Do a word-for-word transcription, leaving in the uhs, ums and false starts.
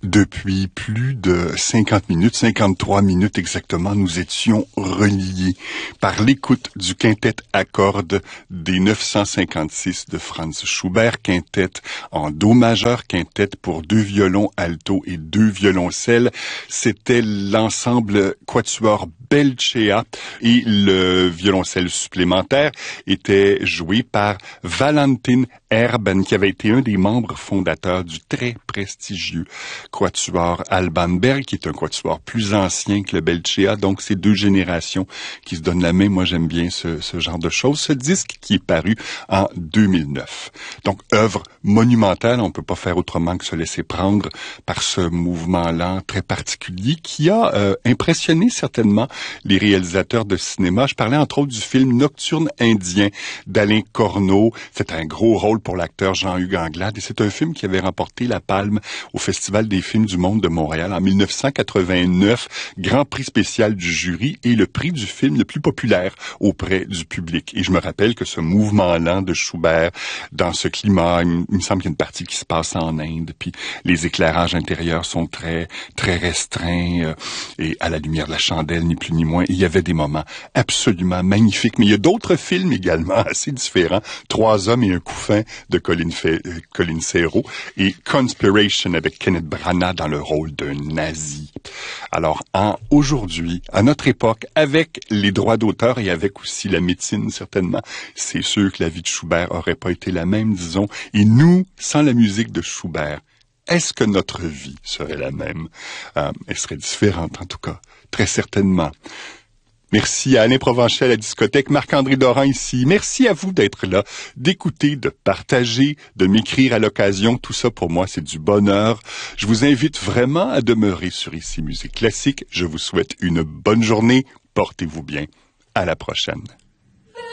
Depuis plus de cinquante minutes, cinquante-trois minutes exactement, nous étions reliés par l'écoute du quintet à cordes des neuf cent cinquante-six de Franz Schubert, quintet en do majeur, quintet pour deux violons alto et deux violoncelles. C'était l'ensemble quatuor Belcea et le violoncelle supplémentaire était joué par Valentin Erben, qui avait été un des membres fondateurs du très prestigieux quatuor Alban Berg, qui est un quatuor plus ancien que le Belcea, donc c'est deux générations qui se donnent la main. Moi, j'aime bien ce, ce genre de choses. Ce disque qui est paru en deux mille neuf. Donc, œuvre monumentale, on peut pas faire autrement que se laisser prendre par ce mouvement-là très particulier qui a euh, impressionné certainement les réalisateurs de cinéma. Je parlais entre autres du film Nocturne indien d'Alain Corneau. C'est un gros rôle pour l'acteur Jean-Hugues Anglade et c'est un film qui avait remporté la Palme au Festival des films du monde de Montréal en mille neuf cent quatre-vingt-neuf, grand prix spécial du jury et le prix du film le plus populaire auprès du public. Et je me rappelle que ce mouvement-là de Schubert, dans ce climat, il, il me semble qu'il y a une partie qui se passe en Inde, puis les éclairages intérieurs sont très très restreints euh, et à la lumière de la chandelle, ni plus ni moins. Il y avait des moments absolument magnifiques, mais il y a d'autres films également assez différents. Trois hommes et un couffin de Colin, Fe- euh, Colin Serrault et Conspiration avec Kenneth Branagh dans le rôle d'un nazi. Alors, en, aujourd'hui, à notre époque, avec les droits d'auteur et avec aussi la médecine, certainement, c'est sûr que la vie de Schubert aurait pas été la même, disons. Et nous, sans la musique de Schubert, est-ce que notre vie serait la même? Euh, elle serait différente, en tout cas, très certainement. Merci à Alain Provencher à la discothèque, Marc-André Doran ici. Merci à vous d'être là, d'écouter, de partager, de m'écrire à l'occasion. Tout ça, pour moi, c'est du bonheur. Je vous invite vraiment à demeurer sur Ici Musique Classique. Je vous souhaite une bonne journée. Portez-vous bien. À la prochaine.